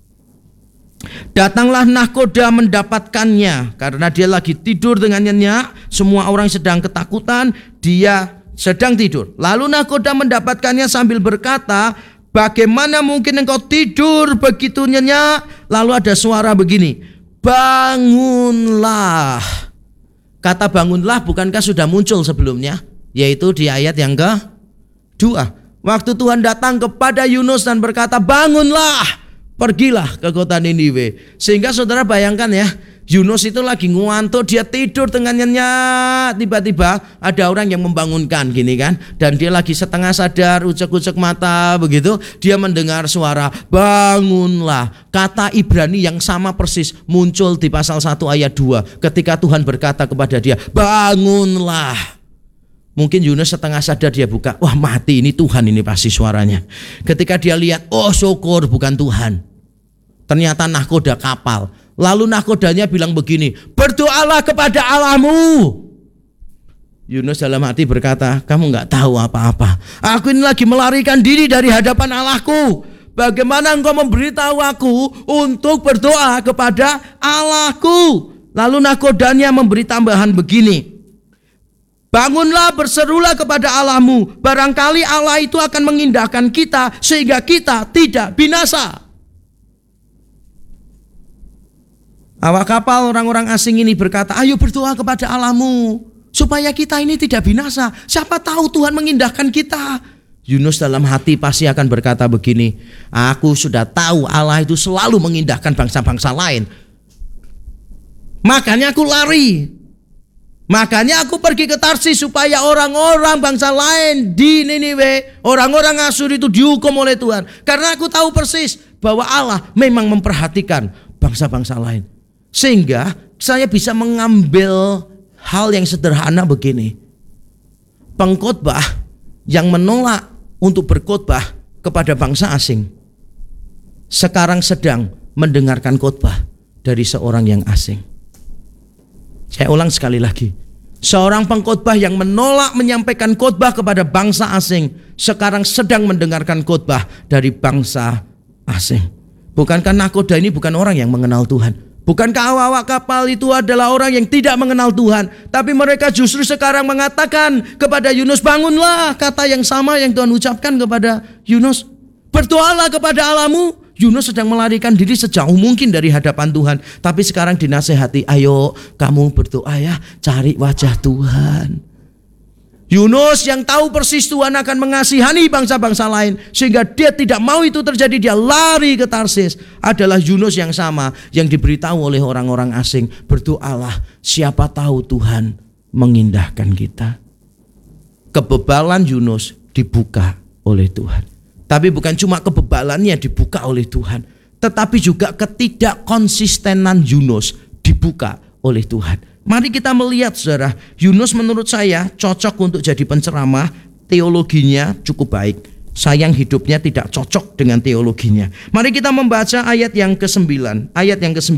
Datanglah nahkoda mendapatkannya, karena dia lagi tidur dengan nyenyak. Semua orang sedang ketakutan, dia sedang tidur. Lalu nahkoda mendapatkannya sambil berkata, bagaimana mungkin engkau tidur begitu nyenyak? Lalu ada suara begini, bangunlah. Kata bangunlah bukankah sudah muncul sebelumnya, yaitu di ayat yang ke-2. Waktu Tuhan datang kepada Yunus dan berkata, bangunlah, pergilah ke kota Niniwe. Sehingga saudara bayangkan ya, Yunus itu lagi ngantuk, dia tidur dengan nyenyak. Tiba-tiba ada orang yang membangunkan gini kan, dan dia lagi setengah sadar, ucek-ucek mata begitu, dia mendengar suara bangunlah. Kata Ibrani yang sama persis muncul di pasal 1 ayat 2 ketika Tuhan berkata kepada dia, bangunlah. Mungkin Yunus setengah sadar, dia buka, wah mati, ini Tuhan ini pasti suaranya. Ketika dia lihat, oh syukur bukan Tuhan, ternyata nahkoda kapal. Lalu nahkodanya bilang begini, berdoalah kepada Allahmu. Yunus dalam hati berkata, kamu gak tahu apa-apa, aku ini lagi melarikan diri dari hadapan Allahku. Bagaimana engkau memberitahu aku untuk berdoa kepada Allahku? Lalu nahkodanya memberi tambahan begini, bangunlah, berserulah kepada Allahmu. Barangkali Allah itu akan mengindahkan kita sehingga kita tidak binasa. Awak kapal orang-orang asing ini berkata, ayo berdoa kepada Allahmu supaya kita ini tidak binasa. Siapa tahu Tuhan mengindahkan kita. Yunus dalam hati pasti akan berkata begini, aku sudah tahu Allah itu selalu mengindahkan bangsa-bangsa lain, makanya aku lari. Makanya aku pergi ke Tarsis supaya orang-orang bangsa lain di Niniwe, orang-orang Asyur itu dihukum oleh Tuhan. Karena aku tahu persis bahwa Allah memang memperhatikan bangsa-bangsa lain. Sehingga saya bisa mengambil hal yang sederhana begini. Pengkhotbah yang menolak untuk berkhotbah kepada bangsa asing sekarang sedang mendengarkan khotbah dari seorang yang asing. Saya ulang sekali lagi, seorang pengkhotbah yang menolak menyampaikan khotbah kepada bangsa asing sekarang sedang mendengarkan khotbah dari bangsa asing. Bukankah nahkoda ini bukan orang yang mengenal Tuhan? Bukankah awak kapal itu adalah orang yang tidak mengenal Tuhan? Tapi mereka justru sekarang mengatakan kepada Yunus, bangunlah. Kata yang sama yang Tuhan ucapkan kepada Yunus, berdoalah kepada Allahmu. Yunus sedang melarikan diri sejauh mungkin dari hadapan Tuhan. Tapi sekarang dinasehati, ayo kamu berdoa ya, cari wajah Tuhan. Yunus yang tahu persis Tuhan akan mengasihani bangsa-bangsa lain sehingga dia tidak mau itu terjadi, dia lari ke Tarsis, adalah Yunus yang sama yang diberitahu oleh orang-orang asing, berdoalah siapa tahu Tuhan mengindahkan kita. Kebebalan Yunus dibuka oleh Tuhan. Tapi bukan cuma kebebalannya dibuka oleh Tuhan, tetapi juga ketidakkonsistenan Yunus dibuka oleh Tuhan. Mari kita melihat saudara, Yunus menurut saya cocok untuk jadi penceramah, teologinya cukup baik. Sayang hidupnya tidak cocok dengan teologinya. Mari kita membaca ayat yang ke-9. Ayat yang ke-9.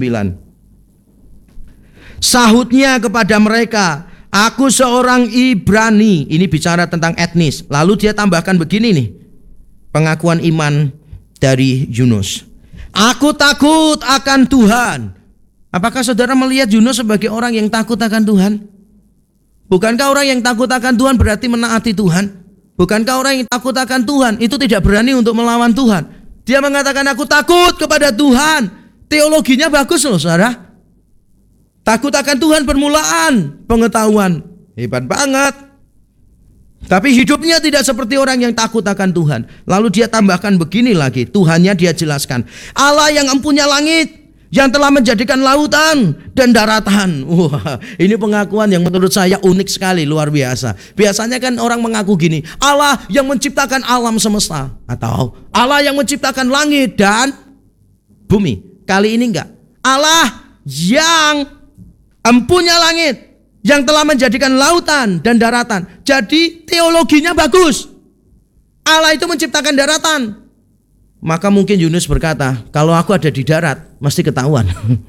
Sahutnya kepada mereka, aku seorang Ibrani. Ini bicara tentang etnis. Lalu dia tambahkan begini nih, pengakuan iman dari Yunus. Aku takut akan Tuhan. Apakah saudara melihat Yunus sebagai orang yang takut akan Tuhan? Bukankah orang yang takut akan Tuhan berarti menaati Tuhan? Bukankah orang yang takut akan Tuhan itu tidak berani untuk melawan Tuhan? Dia mengatakan aku takut kepada Tuhan. Teologinya bagus loh saudara. Takut akan Tuhan permulaan pengetahuan. Hebat banget. Tapi hidupnya tidak seperti orang yang takut akan Tuhan. Lalu dia tambahkan begini lagi. Tuhannya dia jelaskan. Allah yang empunya langit, yang telah menjadikan lautan dan daratan. Wah, ini pengakuan yang menurut saya unik sekali, luar biasa. Biasanya kan orang mengaku gini, Allah yang menciptakan alam semesta, atau Allah yang menciptakan langit dan bumi. Kali ini enggak. Allah yang empunya langit, yang telah menjadikan lautan dan daratan. Jadi teologinya bagus. Allah itu menciptakan daratan. Maka mungkin Yunus berkata, kalau aku ada di darat, mesti ketahuan.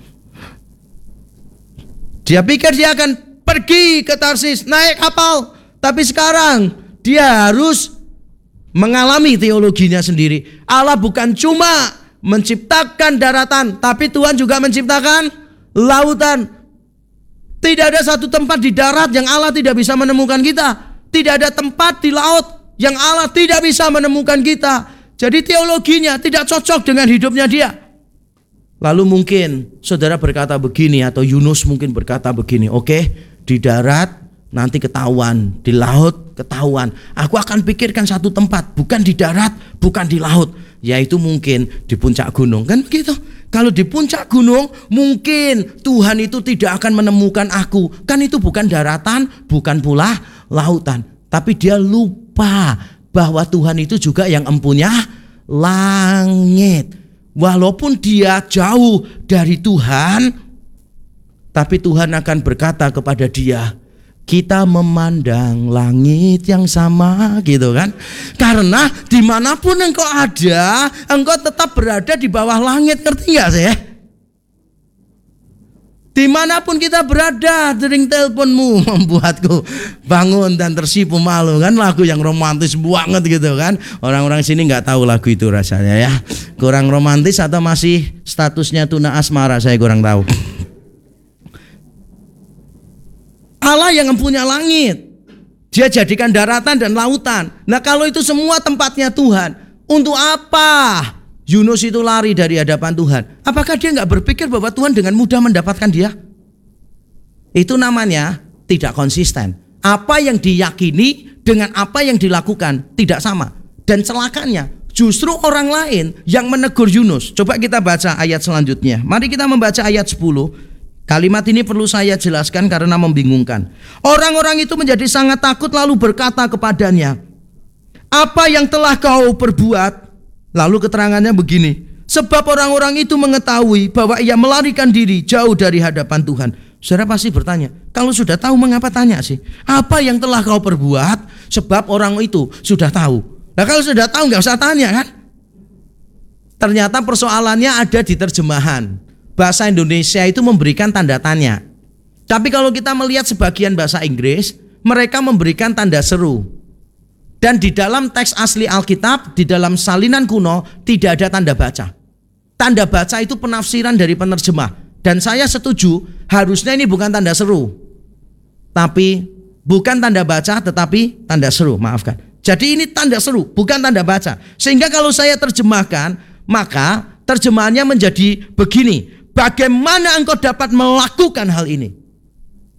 Dia pikir dia akan pergi ke Tarsis, naik kapal. Tapi sekarang dia harus mengalami teologinya sendiri. Allah bukan cuma menciptakan daratan, tapi Tuhan juga menciptakan lautan. Tidak ada satu tempat di darat yang Allah tidak bisa menemukan kita. Tidak ada tempat di laut yang Allah tidak bisa menemukan kita. Jadi teologinya tidak cocok dengan hidupnya dia. Lalu mungkin saudara berkata begini, atau Yunus mungkin berkata begini, oke, di darat nanti ketahuan, di laut ketahuan. Aku akan pikirkan satu tempat, bukan di darat, bukan di laut, yaitu mungkin di puncak gunung. Kan begitu? Kalau di puncak gunung mungkin Tuhan itu tidak akan menemukan aku. Kan itu bukan daratan, bukan pula lautan. Tapi dia lupa bahwa Tuhan itu juga yang empunya langit. Walaupun dia jauh dari Tuhan, tapi Tuhan akan berkata kepada dia, kita memandang langit yang sama, gitu kan. Karena dimanapun engkau ada, engkau tetap berada di bawah langit. Ngerti gak sih? Dimanapun kita berada, dering teleponmu membuatku bangun dan tersipu malu. Kan lagu yang romantis banget gitu kan. Orang-orang sini gak tahu lagu itu rasanya ya. Kurang romantis atau masih statusnya tuna asmara, saya kurang tahu. Allah yang mempunyai langit, dia jadikan daratan dan lautan. Nah kalau itu semua tempatnya Tuhan, untuk apa Yunus itu lari dari hadapan Tuhan? Apakah dia gak berpikir bahwa Tuhan dengan mudah mendapatkan dia? Itu namanya tidak konsisten. Apa yang diyakini dengan apa yang dilakukan tidak sama. Dan celakanya justru orang lain yang menegur Yunus. Coba kita baca ayat selanjutnya. Mari kita membaca ayat 10. Kalimat ini perlu saya jelaskan karena membingungkan. Orang-orang itu menjadi sangat takut lalu berkata kepadanya, apa yang telah kau perbuat? Lalu keterangannya begini, sebab orang-orang itu mengetahui bahwa ia melarikan diri jauh dari hadapan Tuhan. Saudara pasti bertanya, kalau sudah tahu mengapa tanya sih? Apa yang telah kau perbuat? Sebab orang itu sudah tahu. Nah kalau sudah tahu gak usah tanya kan? Ternyata persoalannya ada di terjemahan. Bahasa Indonesia itu memberikan tanda tanya. Tapi kalau kita melihat sebagian bahasa Inggris, mereka memberikan tanda seru. Dan di dalam teks asli Alkitab, di dalam salinan kuno, tidak ada tanda baca. Tanda baca itu penafsiran dari penerjemah. Dan saya setuju, harusnya ini bukan tanda seru. Tapi, bukan tanda baca, tetapi tanda seru, maafkan. Jadi ini tanda seru, bukan tanda baca. Sehingga kalau saya terjemahkan, maka terjemahannya menjadi begini. Bagaimana engkau dapat melakukan hal ini?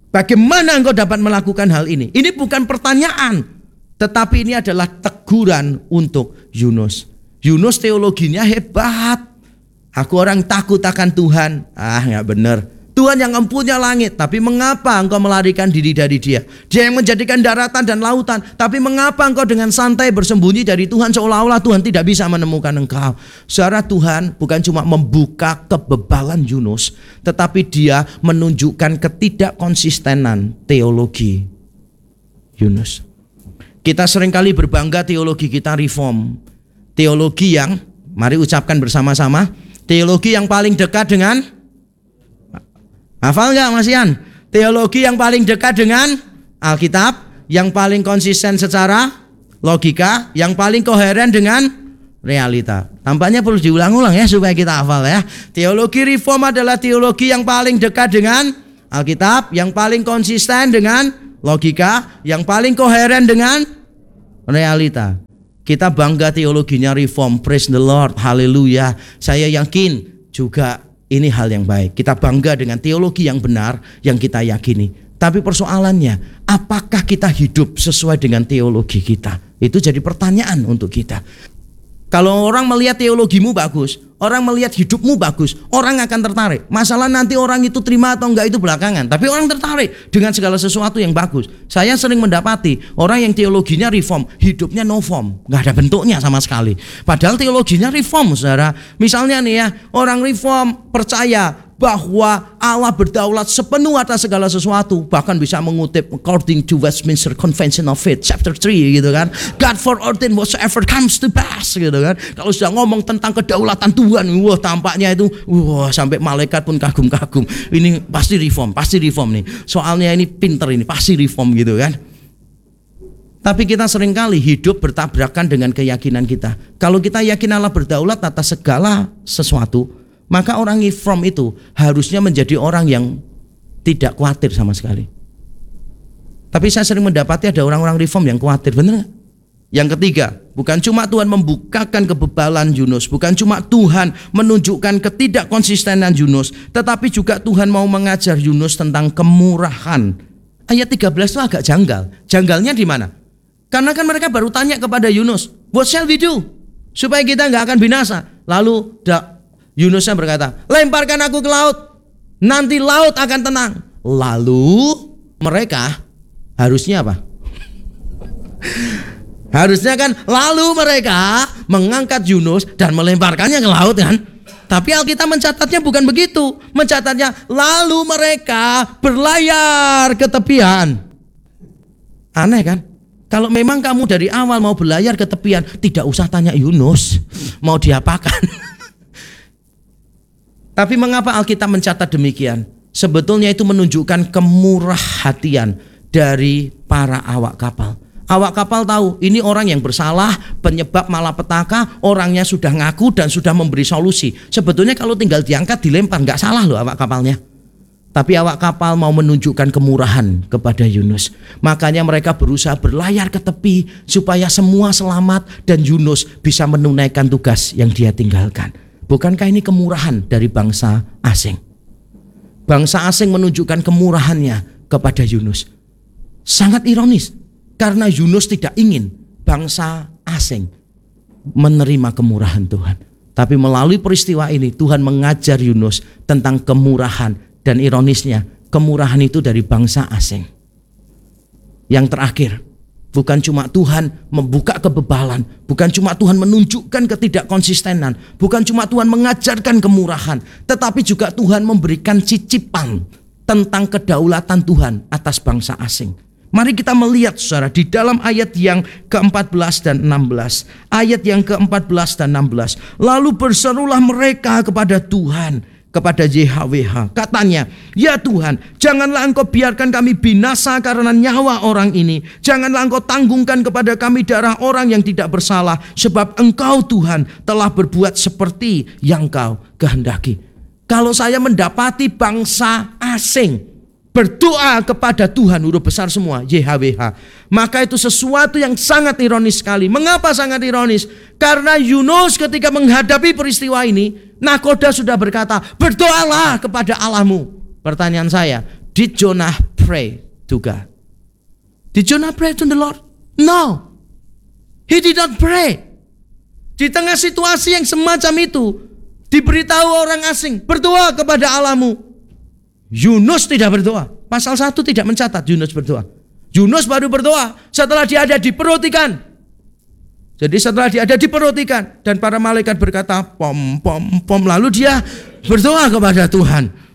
Bagaimana engkau dapat melakukan hal ini? Ini bukan pertanyaan, tetapi ini adalah teguran untuk Yunus. Yunus teologinya hebat. Aku orang takut akan Tuhan. Nggak benar. Tuhan yang empunya langit, tapi mengapa engkau melarikan diri dari Dia? Dia yang menjadikan daratan dan lautan, tapi mengapa engkau dengan santai bersembunyi dari Tuhan seolah-olah Tuhan tidak bisa menemukan engkau? Saudara, Tuhan bukan cuma membuka kebebalan Yunus, tetapi Dia menunjukkan ketidakkonsistenan teologi Yunus. Kita seringkali berbangga teologi kita reform. Teologi yang, mari ucapkan bersama-sama, teologi yang paling dekat dengan, hafal nggak Mas Ian? Teologi yang paling dekat dengan Alkitab, yang paling konsisten secara logika, yang paling koheren dengan realita. Tampaknya perlu diulang-ulang ya supaya kita hafal ya. Teologi reform adalah teologi yang paling dekat dengan Alkitab, yang paling konsisten dengan logika, yang paling koheren dengan realita. Kita bangga teologinya reform, praise the Lord, haleluya. Saya yakin juga ini hal yang baik. Kita bangga dengan teologi yang benar yang kita yakini. Tapi persoalannya, apakah kita hidup sesuai dengan teologi kita? Itu jadi pertanyaan untuk kita. Kalau orang melihat teologimu bagus, orang melihat hidupmu bagus, orang akan tertarik. Masalah nanti orang itu terima atau enggak itu belakangan, tapi orang tertarik dengan segala sesuatu yang bagus. Saya sering mendapati orang yang teologinya reform, hidupnya no form, enggak ada bentuknya sama sekali. Padahal teologinya reform, saudara. Misalnya nih ya, orang reform percaya bahwa Allah berdaulat sepenuh atas segala sesuatu, bahkan bisa mengutip according to Westminster Confession of Faith chapter 3 gitu kan. God foreordained whatsoever comes to pass gitu kan. Kalau sudah ngomong tentang kedaulatan Tuhan, wah tampaknya itu sampai malaikat pun kagum-kagum. Ini pasti reform nih. Soalnya ini pinter, ini pasti reform gitu kan. Tapi kita seringkali hidup bertabrakan dengan keyakinan kita. Kalau kita yakin Allah berdaulat atas segala sesuatu, maka orang reform itu harusnya menjadi orang yang tidak khawatir sama sekali. Tapi saya sering mendapati ada orang-orang reform yang khawatir, benar gak? Yang ketiga, bukan cuma Tuhan membukakan kebebalan Yunus, bukan cuma Tuhan menunjukkan ketidakkonsistenan Yunus, tetapi juga Tuhan mau mengajar Yunus tentang kemurahan. Ayat 13 itu agak janggal. Janggalnya di mana? Karena kan mereka baru tanya kepada Yunus, what shall we do? Supaya kita gak akan binasa. Lalu Yunusnya berkata, lemparkan aku ke laut, nanti laut akan tenang. Lalu mereka harusnya apa? Harusnya kan lalu mereka mengangkat Yunus dan melemparkannya ke laut kan. Tapi Alkitab mencatatnya bukan begitu. Mencatatnya lalu mereka berlayar ke tepian. Aneh kan? Kalau memang kamu dari awal mau berlayar ke tepian, tidak usah tanya Yunus mau diapakan. Tapi mengapa Alkitab mencatat demikian? Sebetulnya itu menunjukkan kemurah hatian dari para awak kapal. Awak kapal tahu ini orang yang bersalah, penyebab malapetaka, orangnya sudah ngaku dan sudah memberi solusi. Sebetulnya kalau tinggal diangkat dilempar nggak salah loh awak kapalnya. Tapi awak kapal mau menunjukkan kemurahan kepada Yunus. Makanya mereka berusaha berlayar ke tepi supaya semua selamat dan Yunus bisa menunaikan tugas yang dia tinggalkan. Bukankah ini kemurahan dari bangsa asing? Bangsa asing menunjukkan kemurahannya kepada Yunus. Sangat ironis, karena Yunus tidak ingin bangsa asing menerima kemurahan Tuhan. Tapi melalui peristiwa ini Tuhan mengajar Yunus tentang kemurahan. Dan ironisnya, kemurahan itu dari bangsa asing. Yang terakhir, bukan cuma Tuhan membuka kebebalan, bukan cuma Tuhan menunjukkan ketidakkonsistenan, bukan cuma Tuhan mengajarkan kemurahan, tetapi juga Tuhan memberikan cicipan tentang kedaulatan Tuhan atas bangsa asing. Mari kita melihat saudara di dalam ayat yang ke-14 dan 16. Ayat yang ke-14 dan 16. Lalu berserulah mereka kepada Tuhan, kepada YHWH. Katanya, ya Tuhan, janganlah engkau biarkan kami binasa karena nyawa orang ini. Janganlah engkau tanggungkan kepada kami darah orang yang tidak bersalah. Sebab engkau Tuhan telah berbuat seperti yang kau kehendaki. Kalau saya mendapati bangsa asing berdoa kepada Tuhan, huruf besar semua, YHWH, maka itu sesuatu yang sangat ironis sekali. Mengapa sangat ironis? Karena Yunus ketika menghadapi peristiwa ini, nakoda sudah berkata, berdoalah kepada Allahmu. Pertanyaan saya, Did Jonah pray to God? Did Jonah pray to the Lord? No. He did not pray. Di tengah situasi yang semacam itu, diberitahu orang asing, berdoa kepada Allahmu. Yunus tidak berdoa. Pasal 1 tidak mencatat Yunus berdoa. Yunus baru berdoa setelah dia ada di perut ikan. Jadi setelah dia ada di perut ikan, dan para malaikat berkata, pom, pom, pom. Lalu dia berdoa kepada Tuhan.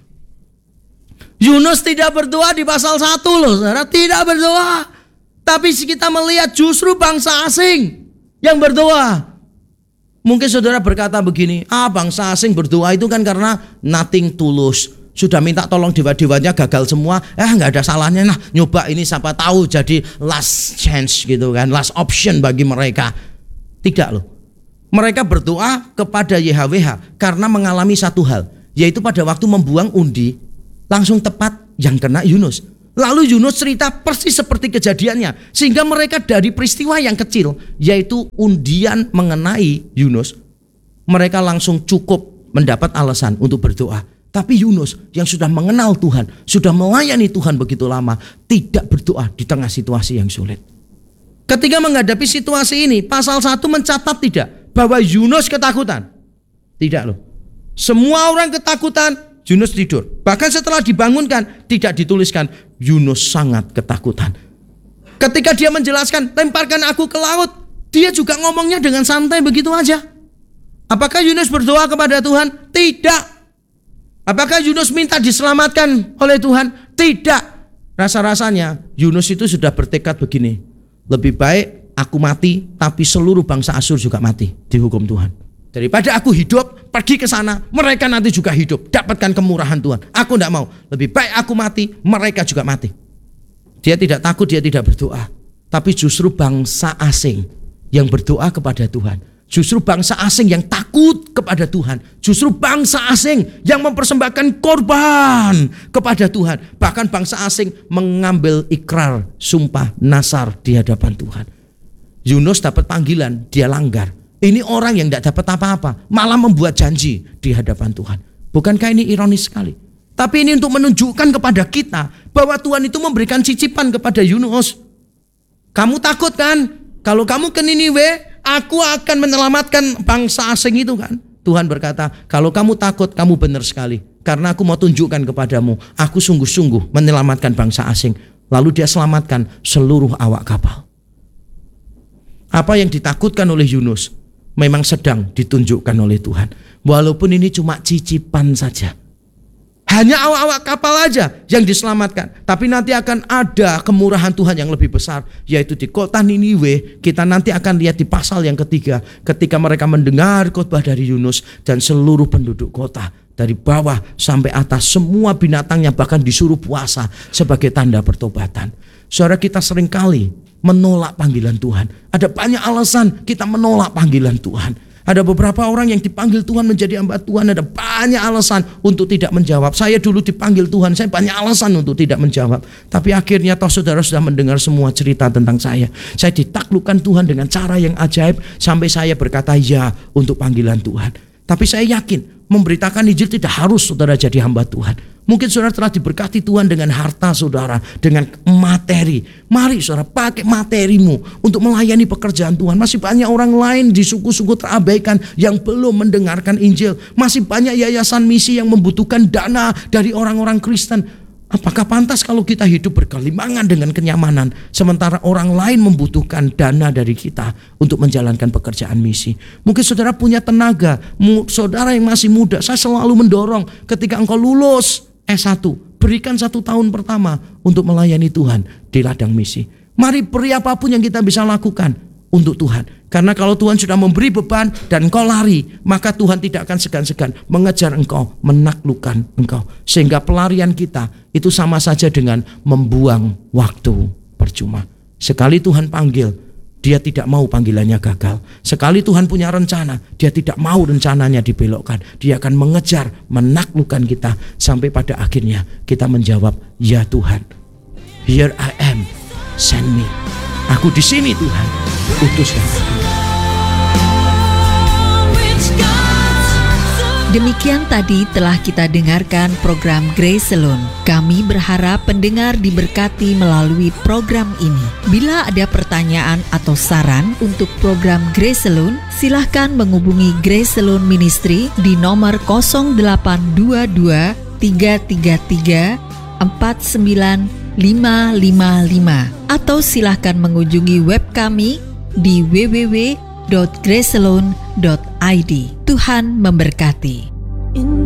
Yunus tidak berdoa di pasal 1 loh, saudara. Tidak berdoa. Tapi kita melihat justru bangsa asing yang berdoa. Mungkin saudara berkata begini, bangsa asing berdoa itu kan karena nothing tulus. Sudah minta tolong dewa-dewanya gagal semua. Gak ada salahnya, nah nyoba ini siapa tahu jadi last chance gitu kan. Last option bagi mereka. Tidak loh. Mereka berdoa kepada YHWH karena mengalami satu hal. Yaitu pada waktu membuang undi, langsung tepat yang kena Yunus. Lalu Yunus cerita persis seperti kejadiannya. Sehingga mereka dari peristiwa yang kecil, yaitu undian mengenai Yunus, mereka langsung cukup mendapat alasan untuk berdoa. Tapi Yunus yang sudah mengenal Tuhan, sudah melayani Tuhan begitu lama, tidak berdoa di tengah situasi yang sulit. Ketika menghadapi situasi ini, pasal 1 mencatat tidak bahwa Yunus ketakutan. Tidak loh. Semua orang ketakutan, Yunus tidur. Bahkan setelah dibangunkan, tidak dituliskan Yunus sangat ketakutan. Ketika dia menjelaskan, lemparkan aku ke laut, dia juga ngomongnya dengan santai begitu aja. Apakah Yunus berdoa kepada Tuhan? Tidak. Apakah Yunus minta diselamatkan oleh Tuhan? Tidak. Rasa-rasanya Yunus itu sudah bertekad begini, lebih baik aku mati, tapi seluruh bangsa Asyur juga mati dihukum Tuhan. Daripada aku hidup, pergi ke sana, mereka nanti juga hidup, dapatkan kemurahan Tuhan. Aku tidak mau. Lebih baik aku mati, mereka juga mati. Dia tidak takut, dia tidak berdoa. Tapi justru bangsa asing yang berdoa kepada Tuhan. Justru bangsa asing yang takut kepada Tuhan. Justru bangsa asing yang mempersembahkan korban kepada Tuhan. Bahkan bangsa asing mengambil ikrar, sumpah, nasar di hadapan Tuhan. Yunus dapat panggilan, dia langgar. Ini orang yang tidak dapat apa-apa, malah membuat janji di hadapan Tuhan. Bukankah ini ironis sekali? Tapi ini untuk menunjukkan kepada kita bahwa Tuhan itu memberikan cicipan kepada Yunus. Kamu takut kan? Kalau kamu ke Niniwe, aku akan menyelamatkan bangsa asing itu kan? Tuhan berkata, kalau kamu takut, kamu benar sekali. Karena aku mau tunjukkan kepadamu, aku sungguh-sungguh menyelamatkan bangsa asing. Lalu dia selamatkan seluruh awak kapal. Apa yang ditakutkan oleh Yunus memang sedang ditunjukkan oleh Tuhan. Walaupun ini cuma cicipan saja. Hanya awak-awak kapal aja yang diselamatkan. Tapi nanti akan ada kemurahan Tuhan yang lebih besar. Yaitu di kota Niniwe. Kita nanti akan lihat di pasal yang ketiga. Ketika mereka mendengar khotbah dari Yunus. Dan seluruh penduduk kota. Dari bawah sampai atas. Semua binatangnya bahkan disuruh puasa. Sebagai tanda pertobatan. Saudara, kita seringkali menolak panggilan Tuhan. Ada banyak alasan kita menolak panggilan Tuhan. Ada beberapa orang yang dipanggil Tuhan menjadi hamba Tuhan. Ada banyak alasan untuk tidak menjawab. Saya dulu dipanggil Tuhan, saya banyak alasan untuk tidak menjawab. Tapi akhirnya toh saudara sudah mendengar semua cerita tentang saya. Saya ditaklukkan Tuhan dengan cara yang ajaib. Sampai saya berkata ya untuk panggilan Tuhan. Tapi saya yakin memberitakan Injil tidak harus saudara jadi hamba Tuhan. Mungkin saudara telah diberkati Tuhan dengan harta saudara, dengan materi. Mari saudara pakai materimu untuk melayani pekerjaan Tuhan. Masih banyak orang lain di suku-suku terabaikan yang belum mendengarkan Injil. Masih banyak yayasan misi yang membutuhkan dana dari orang-orang Kristen. Apakah pantas kalau kita hidup berkelimbangan dengan kenyamanan, sementara orang lain membutuhkan dana dari kita untuk menjalankan pekerjaan misi? Mungkin saudara punya tenaga, saudara yang masih muda, saya selalu mendorong ketika engkau lulus S1, berikan 1 tahun pertama untuk melayani Tuhan di ladang misi. Mari beri apapun yang kita bisa lakukan untuk Tuhan. Karena kalau Tuhan sudah memberi beban dan engkau lari, maka Tuhan tidak akan segan-segan mengejar engkau, menaklukkan engkau. Sehingga pelarian kita itu sama saja dengan membuang waktu percuma. Sekali Tuhan panggil, dia tidak mau panggilannya gagal. Sekali Tuhan punya rencana, dia tidak mau rencananya dibelokkan. Dia akan mengejar, menaklukkan kita sampai pada akhirnya kita menjawab, ya Tuhan, here I am, send me. Aku di sini Tuhan, utus aku. Demikian tadi telah kita dengarkan program Grace Alone. Kami berharap pendengar diberkati melalui program ini. Bila ada pertanyaan atau saran untuk program Grace Alone, silahkan menghubungi Grace Alone Ministry di nomor 0822 333 49555 atau silahkan mengunjungi web kami di www.gracealone.id. Tuhan memberkati.